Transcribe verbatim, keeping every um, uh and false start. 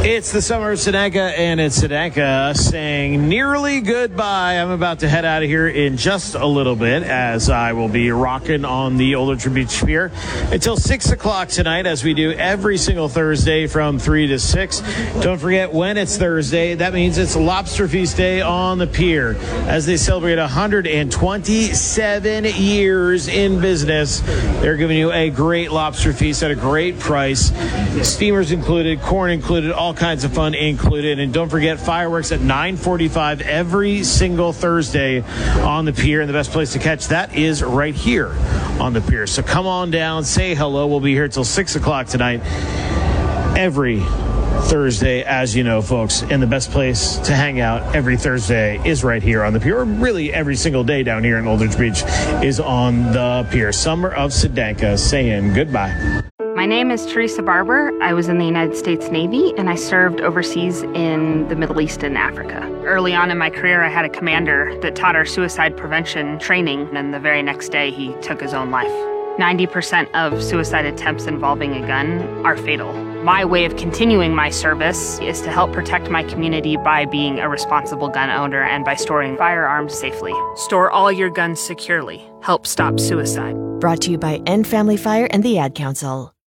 It's the summer of Sedanka, and it's Sedanka saying nearly goodbye. I'm about to head out of here in just a little bit, as I will be rocking on the Old Orchard Beach Pier until six o'clock tonight, as we do every single Thursday from three to six. Don't forget, when it's Thursday, that means it's Lobster Feast Day on the pier, as they celebrate one hundred twenty-seven years in business. They're giving you a great lobster feast at a great price. Steamers included, corn included, all kinds of fun included. And don't forget, fireworks at nine forty-five every single Thursday on the pier. And the best place to catch that is right here on the pier. So come on down, say hello. We'll be here till six o'clock tonight every Thursday, as you know, folks. And the best place to hang out every Thursday is right here on the pier, or really every single day down here in Old Orchard Beach is on the pier. Summer of Sedanka saying goodbye. My name is Teresa Barber. I was in the United States Navy, and I served overseas in the Middle East and Africa. Early on in my career, I had a commander that taught our suicide prevention training, and the very next day, he took his own life. ninety percent of suicide attempts involving a gun are fatal. My way of continuing my service is to help protect my community by being a responsible gun owner and by storing firearms safely. Store all your guns securely. Help stop suicide. Brought to you by End Family Fire and the Ad Council.